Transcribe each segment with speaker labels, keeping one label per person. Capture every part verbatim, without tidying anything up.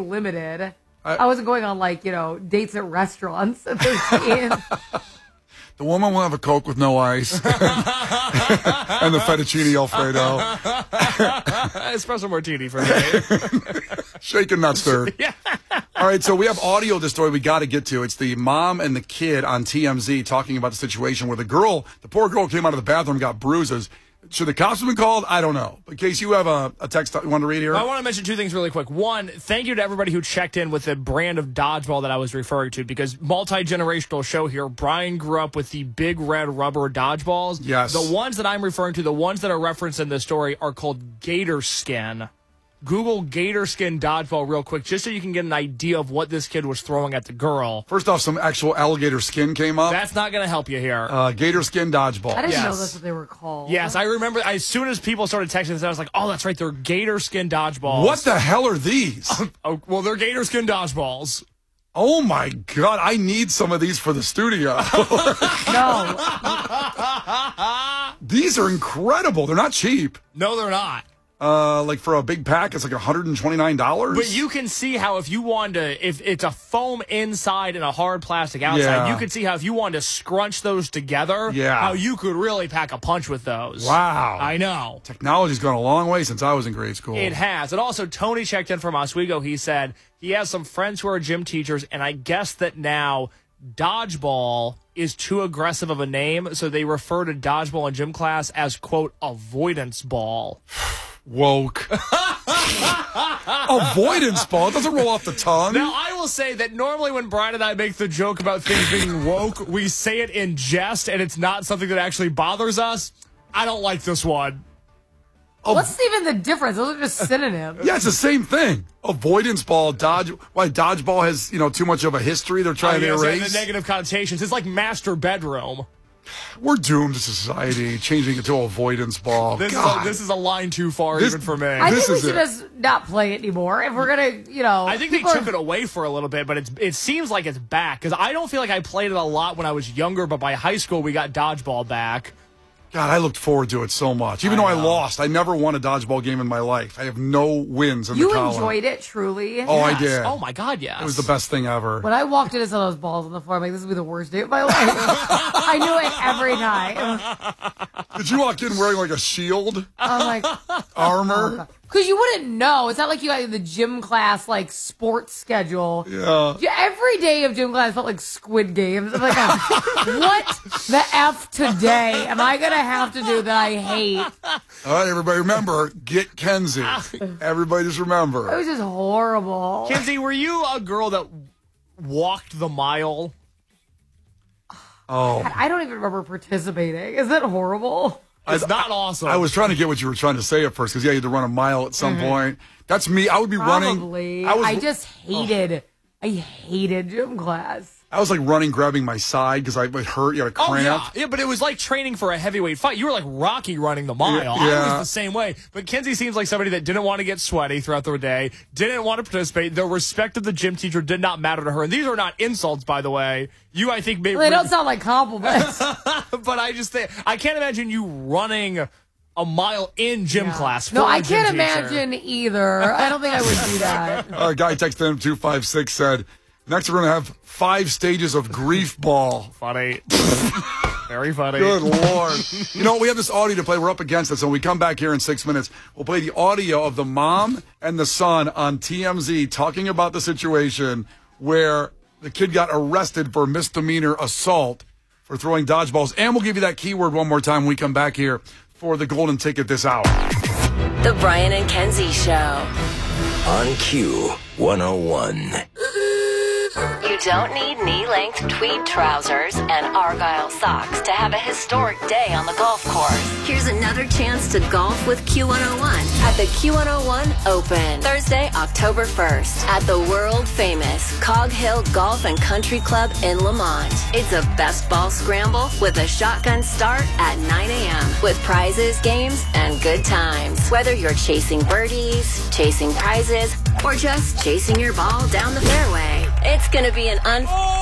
Speaker 1: limited.
Speaker 2: I,
Speaker 1: I wasn't going on, like, you know, dates at restaurants at thirteen.
Speaker 2: The woman will have a Coke with no ice. And the fettuccine Alfredo.
Speaker 3: Espresso martini for me.
Speaker 2: Shaken, not stirred. Yeah. All right, so we have audio of the story we got to get to. It's the mom and the kid on T M Z talking about the situation where the girl, the poor girl came out of the bathroom and got bruises. Should the cops have been called? I don't know. In case you have a, a text you want to read here.
Speaker 3: I want to mention two things really quick. One, thank you to everybody who checked in with the brand of dodgeball that I was referring to, because multi-generational show here. Brian grew up with the big red rubber dodgeballs.
Speaker 2: Yes.
Speaker 3: The ones that I'm referring to, the ones that are referenced in this story, are called Gator Skin. Google Gator Skin dodgeball real quick, just so you can get an idea of what this kid was throwing at the girl.
Speaker 2: First off, some actual alligator skin came up.
Speaker 3: That's not going to help you here.
Speaker 2: Uh, Gator Skin dodgeball.
Speaker 1: I didn't
Speaker 3: Yes.
Speaker 1: know that's what they were called.
Speaker 3: Yes, I remember as soon as people started texting this, I was like, oh, that's right, they're Gator Skin dodgeballs.
Speaker 2: What the hell are these?
Speaker 3: Oh, well, they're Gator Skin dodgeballs.
Speaker 2: Oh, my God. I need some of these for the studio.
Speaker 1: No.
Speaker 2: These are incredible. They're not cheap.
Speaker 3: No, they're not.
Speaker 2: Uh, like for a big pack, it's like one hundred twenty-nine dollars.
Speaker 3: But you can see how if you wanted to, if it's a foam inside and a hard plastic outside,
Speaker 2: Yeah.
Speaker 3: you could see how if you wanted to scrunch those together,
Speaker 2: Yeah.
Speaker 3: how you could really pack a punch with those.
Speaker 2: Wow.
Speaker 3: I know.
Speaker 2: Technology's gone a long way since I was in grade school.
Speaker 3: It has. And also, Tony checked in from Oswego. He said he has some friends who are gym teachers, and I guess that now dodgeball is too aggressive of a name, so they refer to dodgeball in gym class as, quote, avoidance ball.
Speaker 2: Woke. Avoidance ball. It doesn't roll off the tongue.
Speaker 3: Now, I will say that normally when Brian and I make the joke about things being woke, we say it in jest, and it's not something that actually bothers us. I don't like this one.
Speaker 1: What's even the difference? Those are just synonyms.
Speaker 2: Yeah, it's the same thing. Avoidance ball, dodge. Why dodgeball has, you know, too much of a history they're trying
Speaker 3: Oh,
Speaker 2: to
Speaker 3: yes, and
Speaker 2: erase.
Speaker 3: the negative connotations. It's like master bedroom.
Speaker 2: We're doomed to society, changing it to avoidance ball.
Speaker 3: This, is
Speaker 2: God.
Speaker 3: a, this is a line too far
Speaker 2: This-
Speaker 3: even for me.
Speaker 1: I
Speaker 2: This
Speaker 1: think we
Speaker 2: is
Speaker 1: should
Speaker 2: it.
Speaker 1: just not play it anymore. If we're going to, you know.
Speaker 3: I think they
Speaker 1: people
Speaker 3: took
Speaker 1: are-
Speaker 3: it away for a little bit, but it's it seems like it's back, because I don't feel like I played it a lot when I was younger, but by high school we got dodgeball back.
Speaker 2: God, I looked forward to it so much. Even
Speaker 3: I
Speaker 2: though I
Speaker 3: know.
Speaker 2: lost, I never won a dodgeball game in my life. I have no wins in
Speaker 1: You
Speaker 2: the column.
Speaker 1: enjoyed it, truly.
Speaker 2: Oh, I
Speaker 3: Yes.
Speaker 2: did.
Speaker 3: Oh my God, yes.
Speaker 2: It was the best thing ever.
Speaker 1: When I walked into some of those balls on the floor, I'm like, this will be the worst day of my life. I knew it every time.
Speaker 2: Did you walk in wearing like a shield,
Speaker 1: I'm like,
Speaker 2: armor?
Speaker 1: because you wouldn't know. It's not like you got the gym class, like, sports schedule.
Speaker 2: Yeah.
Speaker 1: Yeah, every day of gym class felt like Squid Games. I'm like, oh, what the F today am I going to have to do that I hate?
Speaker 2: All right, everybody remember, get Kenzie. Everybody just
Speaker 1: It
Speaker 2: remember.
Speaker 1: was just horrible.
Speaker 3: Kenzie, were you a girl that walked the mile?
Speaker 2: Oh.
Speaker 1: I don't even remember participating. Is that horrible?
Speaker 3: It's not awesome.
Speaker 2: I was trying to get what you were trying to say at first, because yeah, you had to run a mile at some point. That's me. I would be
Speaker 1: Probably.
Speaker 2: running. I was,
Speaker 1: I just hated, I hated gym class.
Speaker 2: I was like running, grabbing my side because I would hurt. You had a
Speaker 3: Oh,
Speaker 2: cramp.
Speaker 3: yeah. Yeah, but it was like training for a heavyweight fight. You were like Rocky running the mile.
Speaker 2: Yeah.
Speaker 3: I was the same way. But Kenzie seems like somebody that didn't want to get sweaty throughout the day, didn't want to participate. The respect of the gym teacher did not matter to her. And these are not insults, by the way. You, I think, may
Speaker 1: They don't sound like compliments.
Speaker 3: but I just think, I can't imagine you running a mile in gym
Speaker 1: Yeah.
Speaker 3: class. For
Speaker 1: No,
Speaker 3: a
Speaker 1: I
Speaker 3: gym
Speaker 1: can't
Speaker 3: teacher.
Speaker 1: imagine either. I don't think I would do that.
Speaker 2: A guy texted in two five six said, next we're going to have five stages of grief ball.
Speaker 3: Funny. Very funny.
Speaker 2: Good Lord. You know, we have this audio to play. We're up against it. So when we come back here in six minutes, we'll play the audio of the mom and the son on T M Z talking about the situation where the kid got arrested for misdemeanor assault for throwing dodgeballs. And we'll give you that keyword one more time when we come back here for the golden ticket this hour.
Speaker 4: The Brian and Kenzie Show.
Speaker 5: On Q one oh one.
Speaker 4: You don't need knee-length tweed trousers and Argyle socks to have a historic day on the golf course. Here's another chance to golf with Q one oh one at the Q one oh one Open. Thursday, October first at the world-famous Cog Hill Golf and Country Club in Lamont. It's a best ball scramble with a shotgun start at nine a.m. with prizes, games, and good times. Whether you're chasing birdies, chasing prizes, or just chasing your ball down the fairway, it's going to be an un...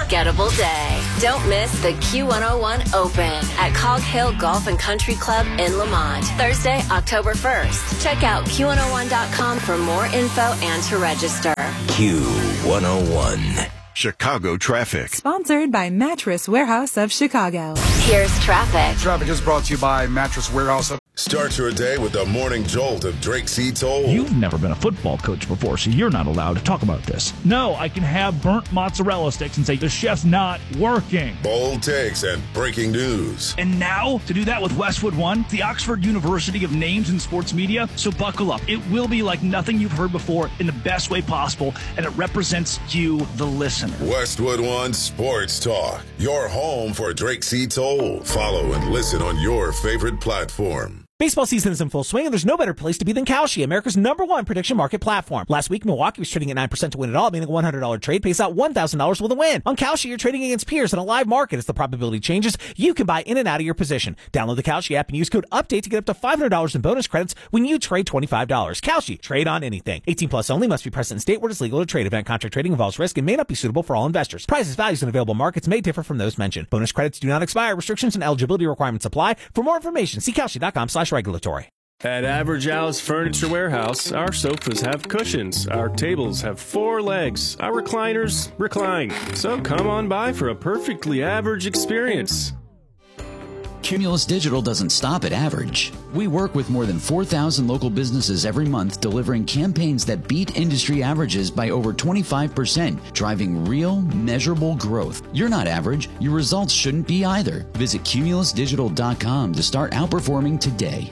Speaker 4: unforgettable day. Don't miss the Q one oh one Open at Cog Hill Golf and Country Club in Lamont, Thursday, October first. Check out Q one oh one dot com for more info and to register.
Speaker 5: Q one oh one.
Speaker 6: Chicago traffic.
Speaker 7: Sponsored by Mattress Warehouse of Chicago.
Speaker 4: Here's traffic.
Speaker 2: Traffic is brought to you by Mattress Warehouse.
Speaker 8: Start your day with the morning jolt of Drake C. Toll.
Speaker 9: You've never been a football coach before, so you're not allowed to talk about this. No, I can have burnt mozzarella sticks and say the chef's not working.
Speaker 8: Bold takes and breaking news.
Speaker 9: And now, to do that with Westwood One, the Oxford University of Names in Sports Media. So buckle up. It will be like nothing you've heard before in the best way possible, and it represents you, the listener.
Speaker 8: Westwood One Sports Talk. Your home for Drake C. Toll. Follow and listen on your favorite platform.
Speaker 10: Baseball season is in full swing, and there's no better place to be than Kalshi, America's number one prediction market platform. Last week, Milwaukee was trading at nine percent to win it all, meaning a one hundred dollars trade pays out one thousand dollars with a win. On Kalshi, you're trading against peers in a live market. As the probability changes, you can buy in and out of your position. Download the Kalshi app and use code UPDATE to get up to five hundred dollars in bonus credits when you trade twenty-five dollars. Kalshi, trade on anything. eighteen plus only, must be present in state where it's legal to trade. Event contract trading involves risk and may not be suitable for all investors. Prices, values, and available markets may differ from those mentioned. Bonus credits do not expire. Restrictions and eligibility requirements apply. For more information, see Kalshi.com slash regulatory.
Speaker 11: At Average Al's Furniture Warehouse, our sofas have cushions, our tables have four legs, our recliners recline. So come on by for a perfectly average experience.
Speaker 12: Cumulus Digital doesn't stop at average. We work with more than four thousand local businesses every month, delivering campaigns that beat industry averages by over twenty-five percent, driving real, measurable growth. You're not average. Your results shouldn't be either. Visit cumulus digital dot com to start outperforming today.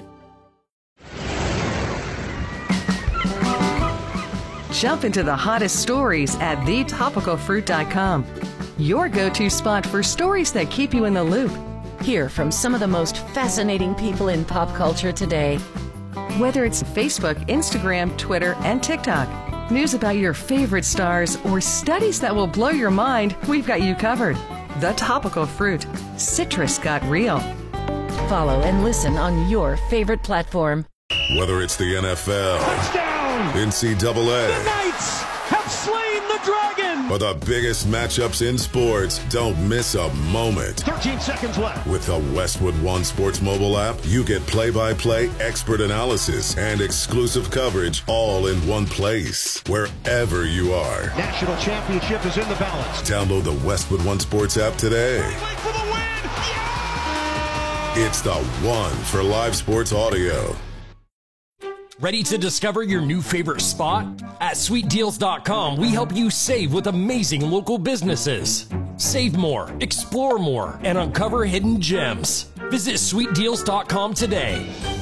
Speaker 13: Jump into the hottest stories at the topical fruit dot com. Your go-to spot for stories that keep you in the loop.
Speaker 14: Hear from some of the most fascinating people in pop culture today.
Speaker 13: Whether it's Facebook, Instagram, Twitter, and TikTok, news about your favorite stars, or studies that will blow your mind, we've got you covered. The Topical Fruit. Citrus got real.
Speaker 14: Follow and listen on your favorite platform.
Speaker 8: Whether it's the N F L,
Speaker 15: touchdown,
Speaker 8: N C double A,
Speaker 15: the Knights have slain the dragon,
Speaker 8: or the biggest matchups in sports, don't miss a moment.
Speaker 15: thirteen seconds left.
Speaker 8: With the Westwood One Sports mobile app, you get play-by-play expert analysis and exclusive coverage all in one place, wherever you are.
Speaker 15: National championship is in the balance.
Speaker 8: Download the Westwood One Sports app today.
Speaker 15: For the win. Yeah!
Speaker 8: It's the one for live sports audio.
Speaker 16: Ready to discover your new favorite spot? At sweet deals dot com, we help you save with amazing local businesses. Save more, explore more, and uncover hidden gems. Visit sweet deals dot com today.